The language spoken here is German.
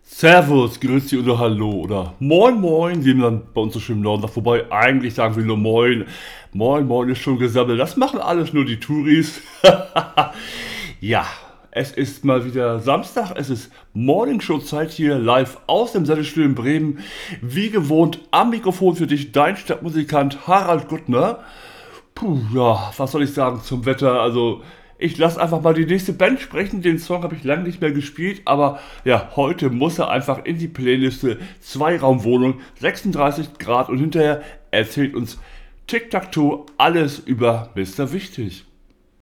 Servus, Grüezi oder Hallo oder Moin Moin, wie man bei uns so schön im Norden sagt. Wobei eigentlich sagen wir nur Moin. Moin Moin ist schon gesammelt. Das machen alles nur die Touris. Ja, es ist mal wieder Samstag. Es ist Morningshow-Zeit hier live aus dem Sendestudio in Bremen. Wie gewohnt am Mikrofon für dich dein Stadtmusikant Harald Guttner. Puh, ja, was soll ich sagen zum Wetter? Also, ich lasse einfach mal die nächste Band sprechen. Den Song habe ich lange nicht mehr gespielt, aber ja, heute muss er einfach in die Playliste. Zweiraumwohnung, 36 Grad und hinterher erzählt uns Tic-Tac-Toe alles über Mr. Wichtig.